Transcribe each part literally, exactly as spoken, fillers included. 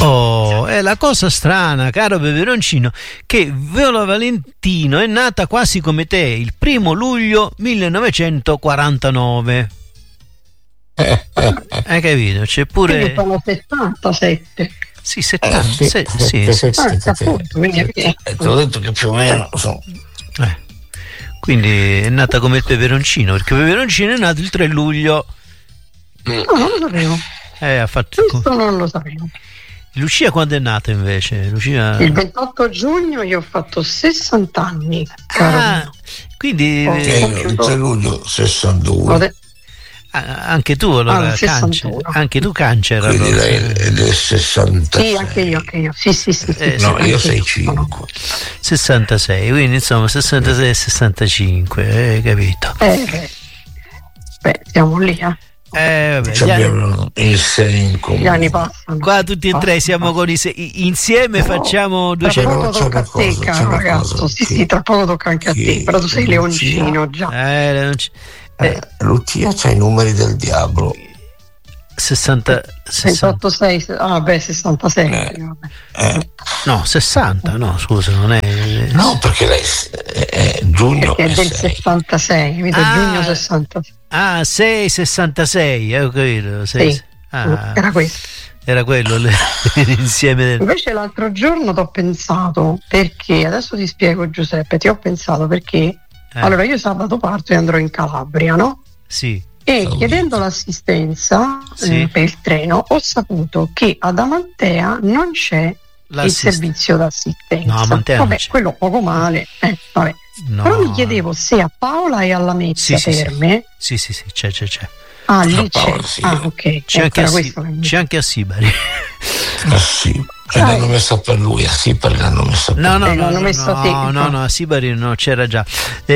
Oh, è la cosa strana, caro Peperoncino, che Viola Valentino è nata quasi come te, il primo luglio millenovecentoquarantanove. Hai capito? C'è pure. Quindi sono settantasette. Sì, settanta, eh, sì, sì, sì, sì, ah, sì, appunto, quindi ti ho detto che più o meno sono. Eh. Quindi è nata come il peperoncino, perché il peperoncino è nato il tre luglio. No, non lo sapevo. Eh, ha fatto. Questo non lo sapevo. Lucia quando è nata invece? Lucia... Il ventotto giugno io ho fatto sessanta anni. Ah, quindi oh, eh, il tre luglio sessantadue. Ah, anche tu allora ah, cancer, anche tu cancer quindi allora. lei è del sessantasei. Sì, anche io, anche io. Sì, sì, sì, sì. Eh, no, io sei io. cinque. sessantasei, quindi insomma sessantasei e sessantacinque, hai capito? Eh, beh, siamo lì, eh. Eh, vabbè, gli abbiamo il sei in comune. Gli anni passano. Qua tutti e tre siamo con i sei, insieme facciamo duecento. Tra poco tocca a te, caro ragazzo. Sì, sì, tra poco tocca anche a te, però tu sei leoncino già. Eh, leonci... eh, Lucia c'ha i numeri del diavolo. sessanta, sessanta sei, ah beh, sessantasei. Eh, eh. No, sessanta, no, scusa, non è. No, perché lei è, è giugno. Perché è del sei. sessantasei, capito? Ah, giugno sessantasei. Ah, sei sessantasei, ho capito. sei, sì, ah, era questo. Era quello l'insieme del... Invece l'altro giorno ti ho pensato, perché, adesso ti spiego Giuseppe, ti ho pensato perché, eh. allora io sabato parto e andrò in Calabria, no? Sì. E oh, chiedendo l'assistenza sì. eh, per il treno ho saputo che ad Amantea non c'è il servizio d'assistenza. No, Amantea vabbè, c'è. quello poco male, eh, vabbè. No. Però mi chiedevo se a Paola e alla Mezza sì, Terme sì, sì, sì, c'è, c'è, c'è. Ah, lì c'è. Sì. Ah, ok. C'è, ecco, anche a, si- mi... c'è anche a Sibari. Ah, sì. E l'hanno messa per lui, a Sibari l'hanno messa per no, no, lui. No, l'hanno no, messa no, te, no, no, no, a Sibari no, c'era già.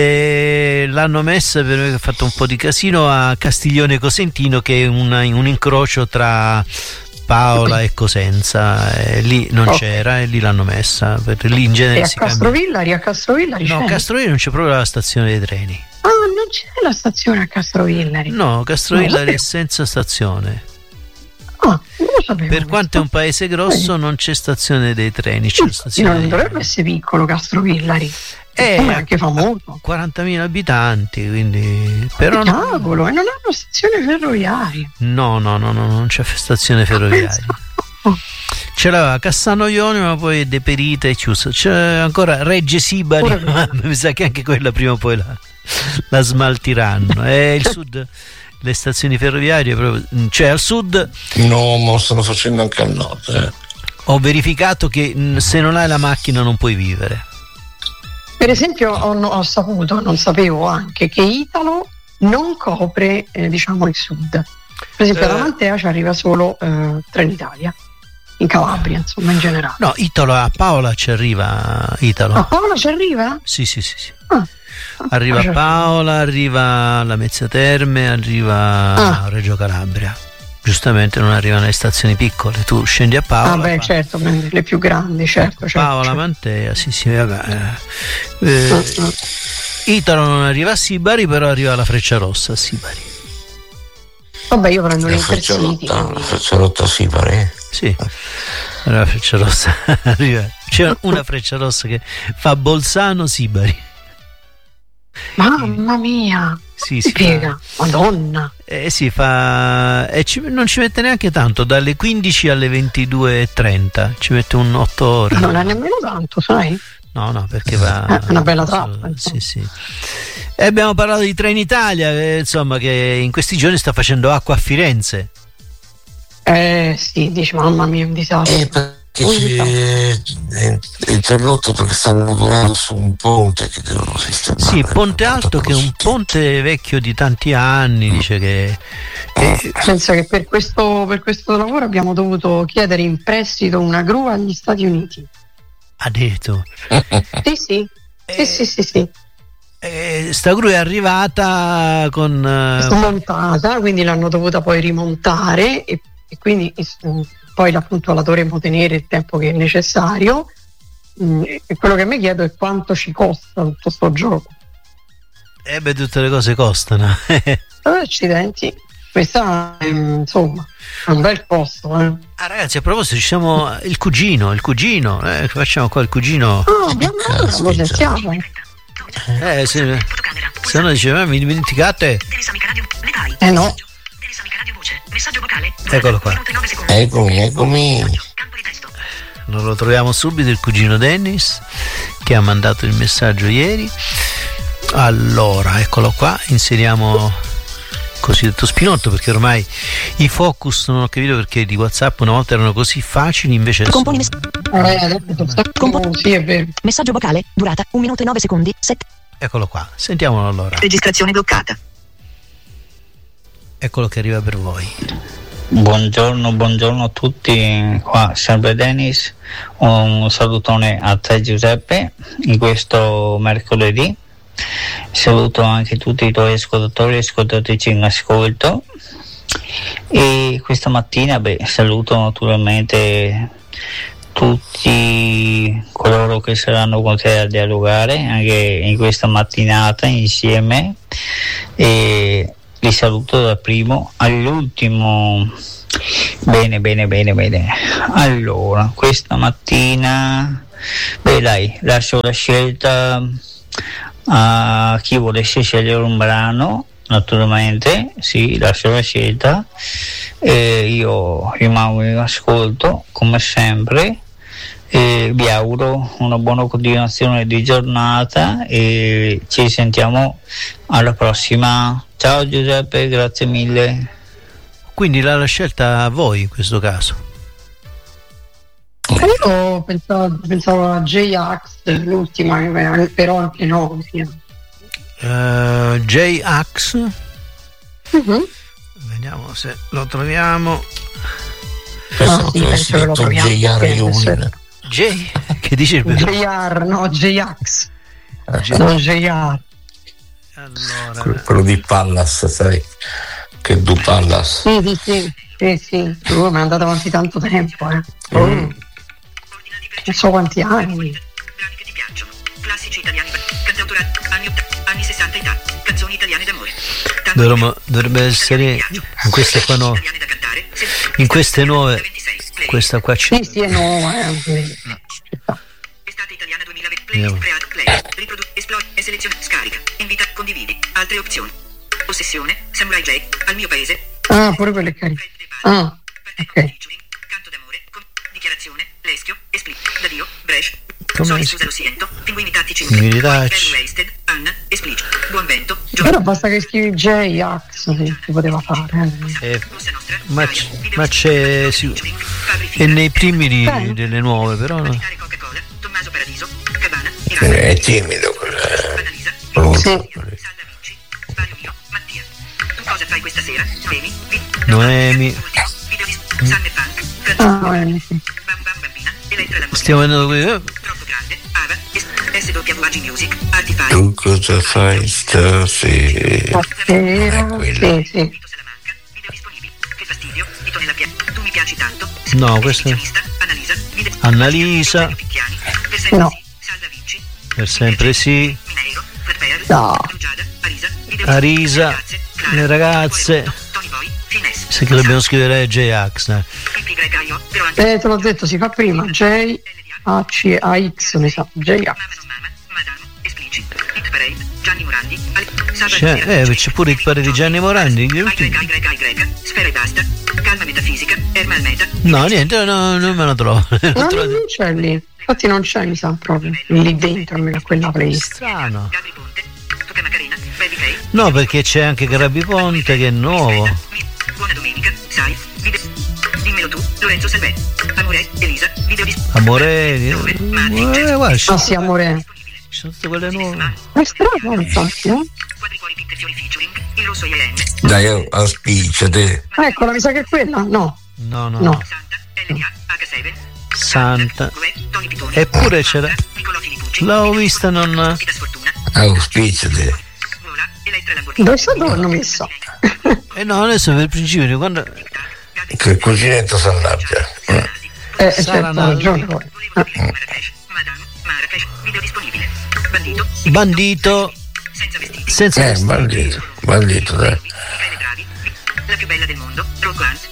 Eh, l'hanno messa per me che ha fatto un po' di casino a Castiglione Cosentino, che è una, un incrocio tra Paola e Cosenza. Eh, lì non okay. c'era e lì l'hanno messa. Per, lì in genere e a si Castrovillari, a Castrovillari No, c'è? a Castrovillari non c'è proprio la stazione dei treni. Ah, non c'è la stazione a Castrovillari? No, Castrovillari è senza stazione. Ah, non lo sapevo. Per quanto è un paese grosso, non c'è stazione dei treni. C'è stazione non dei... dovrebbe essere piccolo Castrovillari. È anche famoso. quarantamila abitanti, quindi. Però cavolo, e non hanno stazione ferroviaria. No, no, no, no, non c'è stazione ferroviaria. Ce l'aveva Cassano Ionio, ma poi è deperita e chiusa. C'è ancora Regge Sibari, ma mi sa che anche quella prima o poi la, la smaltiranno. È il sud. Le stazioni ferroviarie proprio, cioè al sud no, ma lo stanno facendo anche al nord. eh. Ho verificato che se non hai la macchina non puoi vivere. Per esempio ho, ho saputo, non sapevo anche che Italo non copre eh, diciamo il sud. Per esempio eh, ad Amantea ci arriva solo eh, Trenitalia, in Calabria insomma in generale. No, Italo a Paola ci arriva. Italo a Paola ci arriva? Sì sì sì, sì. Ah. Arriva Paola, arriva la Mezza Terme, arriva ah. Reggio Calabria. Giustamente non arrivano le stazioni piccole. Tu scendi a Paola. Ah, beh, pa- certo, le più grandi, certo. certo Paola, certo. Mantea, sì, sì, vabbè. Eh, uh-huh. Italo non arriva a Sibari, però arriva alla Frecciarossa a Sibari. Vabbè, io prendo la l'Intercity. La Frecciarossa a Sibari? Sì. La Frecciarossa arriva. C'è una Frecciarossa che fa Bolzano-Sibari. Mamma mia, sì, si piega, fa... Madonna. Eh si fa e ci, non ci mette neanche tanto, dalle quindici alle ventidue e trenta, ci mette un otto ore. Non è nemmeno tanto, sai? No, no, perché va è una bella tappa. Sì, sì. E abbiamo parlato di Trenitalia, eh, insomma, che in questi giorni sta facendo acqua a Firenze. Eh sì, dici mamma mia, un disastro. Eh, Che è interrotto perché stanno lavorando su un ponte che devono sistemare. Sì, Ponte Alto, che è un ponte vecchio di tanti anni, mm. dice che eh, pensa che per questo, per questo lavoro abbiamo dovuto chiedere in prestito una gru agli Stati Uniti. Ha detto? Sì, sì, eh, sì, sì, sì, sì. Eh, sta gru è arrivata con uh... smontata, quindi l'hanno dovuta poi rimontare e, e quindi poi appunto la dovremo tenere il tempo che è necessario. Mm, e quello che mi chiedo è quanto ci costa tutto sto gioco. Eh beh, tutte le cose costano. Accidenti. questa è, insomma, è un bel posto. Eh. Ah, ragazzi, a proposito, ci siamo il cugino, il cugino, eh, facciamo qua il cugino. Ah, abbiamo lo sentiamo. Eh, se, se no diceva, mi dimenticate. Eh no. Eccolo qua. Eccomi, eccomi. Non lo troviamo subito, il cugino Dennis, che ha mandato il messaggio ieri. Allora, eccolo qua, inseriamo cosiddetto spinotto, perché ormai i focus non ho capito perché di WhatsApp una volta erano così facili, invece adesso... Componi mess- eh, adesso Compo- sì, è vero. Messaggio vocale, durata un minuto e nove secondi. Set. Eccolo qua, sentiamolo allora. Registrazione bloccata. Eccolo che arriva per voi. Buongiorno, buongiorno a tutti, qua sempre Dennis, un salutone a te Giuseppe in questo mercoledì, saluto anche tutti i tuoi ascoltatori e ascoltatrici in ascolto e questa mattina beh, saluto naturalmente tutti coloro che saranno con te a dialogare anche in questa mattinata insieme e li saluto dal primo all'ultimo. Bene, bene, bene, bene. Allora, questa mattina, beh dai, lascio la scelta a chi volesse scegliere un brano, naturalmente, sì, lascio la scelta. E io rimango in ascolto, come sempre. E vi auguro una buona continuazione di giornata e ci sentiamo alla prossima. Ciao Giuseppe, grazie mille. Quindi la, la scelta a voi in questo caso. Io pensavo, pensavo a J-Ax, l'ultima, però anche no. Sì. Uh, J-Ax. Uh-huh. Vediamo se lo troviamo. Ah, sì, penso che lo troviamo. J? Che dice il J R, no, J-Ax. J- non J R. Allora. Quello, quello di Pallas, sai? Che du Pallas. Sì, sì, sì, sì, sì. Oh, mi è andato avanti tanto tempo, eh. Oh. Mm. Non so quanti anni. Brani che ti piacciono, classici italiani, cantautorato, anni ottanta, anni sessanta Italia, canzoni italiane d'amore. Dovremmo, dovrebbe essere in queste qua no, in queste nuove, questa qua ci... Sì, sì, è nuova, eh. Estate italiana duemilaventi, playlist, create, play, riprodu, esplora, e seleziona, scarica, invita, condividi, altre opzioni. Ossessione, Samurai Jack, al mio paese. Ah, pure quelle carine. Ah, ok. Canto d'amore, con, dichiarazione, Leschio, Espli, da Dio, Brescia. Soli Susa lo siento, pinguini tattici, wasted, Anna, Esplicit, buon vento, però basta che scrivi J-Ax, si poteva fare. Eh, ma, c- ma c'è sì, è nei primi di, eh. delle nuove, però no. È timido quello. Sì. Cosa fai questa sera? Noemi? Noemi. Ah, Noemi, sì. Stiamo vedendo qui. Eh. Troppo grande. Ava. S W A G Music. Artify. Tu cosa fai stasera? Stasera. Sì, sì. Video disponibili. Che fastidio. Dito nella piaga. Tu mi piaci tanto. No, questo è Annalisa. Annalisa. Per sempre no. sì. Salda Vinci. Per sempre sì. Mineiro. Ferber. No. Arisa. Arisa. Le ragazze. Se che dobbiamo scrivere J-Ax. Eh. eh, te l'ho detto, si fa prima. J A C A X, mi sa. J-Ax. C'è, eh, c'è pure il pare di Gianni Morandi. Sfera e basta. Calma metafisica. Ermal meta. No, niente, no, non me lo trovo. No, non c'è lì. Infatti non c'è, mi sa proprio. Lì dentro, a quella playlist. Strano. No, perché c'è anche Gabri Ponte che è nuovo. Buona domenica, sai, video. Dimmelo tu, Lorenzo Salvè. Amore, Elisa, video di Amore, eh, guarda, ah sì, amore. Ci sono tutte quelle nuove. È strano, infatti, eh? Il rosso I M. Dai, auspiciate. Eccola, mi sa che è quella? No. No, no. No. Santa. Eppure c'era. L'ho vista, non. Auspiciate. Dove sta dove l'hanno messo? Eh no, adesso per il principio quando. Che il cuginetto si allarga. Eh, certo, ragione poi. Bandito senza eh, bandito, bandito, dai.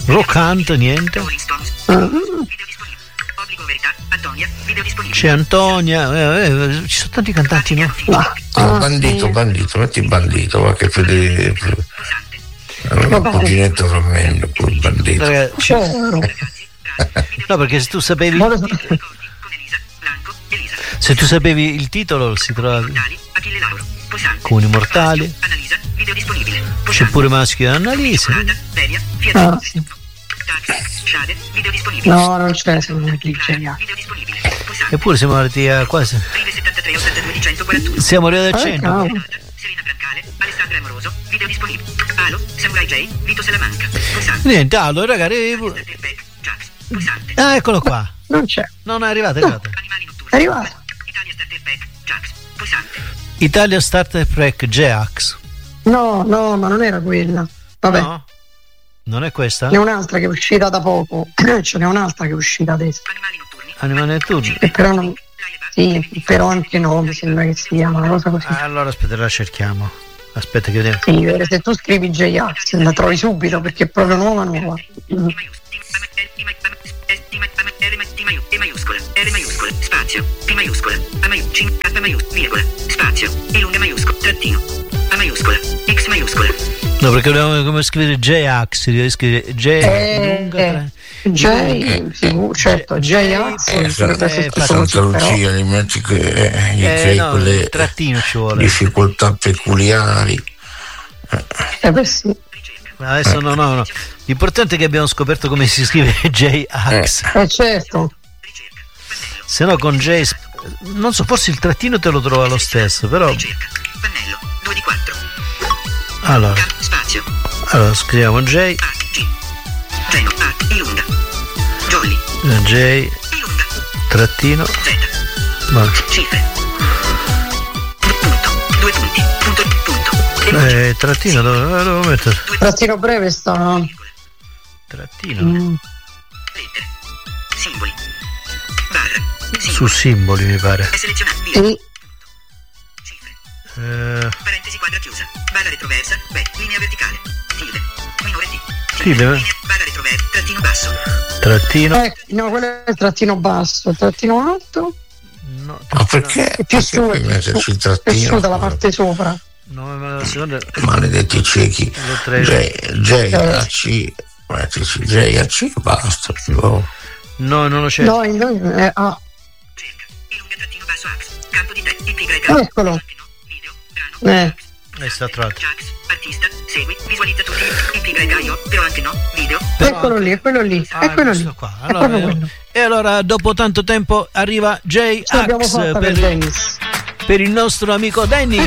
Rock Hunt, niente. Rolling Stones. Ah. Video disponibile. Obbligo verità. Antonia. Video disponibile. C'è Antonia, eh, eh, ci sono tanti cantanti, no? Ma- No, ah, bandito, sì. bandito, metti bandito, va che fede. Pulsante. Un poginetto tremendo, quel bandito. Ragazzi, ci- Povero. Ragazzi. Grazie. no, perché se tu sapevi Vuole- Ricordi con Elisa. Blanco. Elisa. se tu sapevi il titolo si trova. Mortali. Achille Lauro. Pulsante. Comuni mortali. Maschio, Annalisa. Video disponibile. C'è Pulsante. pure Maschio e Annalisa. Colata. Delia. Fiat. Ah, sì. Taxi. Shade. Video disponibile. No, non c'è, secondo me, chi c'è. Video disponibile. Pulsante. Eppure siamo arrivati a quasi. Rive settantatré ottantadue centoquarantuno. Siamo arrivati al Eh, centro. cavolo. Serena Brancale, Alessandra Amoroso, video disponibile. Alo, Samurai J, Vito Salamanca. Pulsante. Niente, allora ragazzi. Starter Pack, Jax. Pulsante. Ah, eccolo qua. Non c'è. Non è arrivato, è arrivato. Animali notturni. È arrivato. Italia Starter Pack, Jax. Pulsante. Italia Starter Pack J-Ax. No, no, ma non era quella. Vabbè, No? Non è questa? ne è un'altra che è uscita da poco. Ce n'è un'altra che è uscita adesso. Animali notturni. Animali notturni. E però non. Sì, però anche no, mi sembra che sia una cosa così. Ah, allora aspetta, la cerchiamo. Aspetta che vediamo. Sì, vero, se tu scrivi J-Ax la trovi subito perché è proprio nuova nuova. Mm. E maiuscola, R maiuscola, spazio, P maiuscola, A maiuscola, K maiuscola, virgola, spazio, E lunga maiuscola, trattino, A maiuscola, X maiuscola. No, perché dobbiamo come scrivere J-Ax, devi scrivere J Eh, lunga. eh, J, sicuro, certo, J-Ax Eh, dovrebbe essere eh, scritto Santa così, però. Lucia, gli metti che eh, gli Eh, crei no, quelle il trattino ci vuole. difficoltà peculiari. Eh beh sì. Adesso no, no, no. L'importante è che abbiamo scoperto come si scrive J-Ax. Eh certo. Se no con J. sp- Non so, forse il trattino te lo trova lo stesso, però. Ricerca, pannello, due di quattro. Allora, Camp, spazio, allora scriviamo J. A, G. Geno, A, Ilunga. Jolly, J. Ilunga. Trattino. Z, Ma, cifre. Punto, due punti, punto, punto. Emoji, eh, trattino dove dove devo mettere? due Trattino breve sta. Trattino. Mm. lettere. Simboli. Barra. Simboli. Su simboli mi pare. È selezionabile. Sì. Cifre. Eh, Parentesi quadra chiusa. Barra retroversa. Beh, linea verticale. Tilde. Minore T. Tilde, eh? Linea, barra retroversa. Trattino basso. trattino. Eh, no, quello è il trattino basso, il trattino alto No, Ma trattino. perché? è più Perché su, puoi è più metterci su, il è su trattino? dalla parte sopra. No, ma la seconda. Maledetti ciechi. Lo tre- J, J a C, mettici J a C, basta. Oh. No, non lo c'è. No, invece è A. Cerca. Ilunga trattino basso Ax. Campo di te. Y K. Eccolo. Anche no. Video. Brano. Eh. Ax. È stato trovato. Jax. Artista. Segui. Visualizza tutti. Y K io. Però anche no. Video. Però Eccolo lì, è quello lì, Ah, è quello lì. questo qua. È Allora, proprio eh, quello. e allora dopo tanto tempo arriva Ce l'abbiamo J-Ax fatta per per, Dennis. per il nostro amico Danny.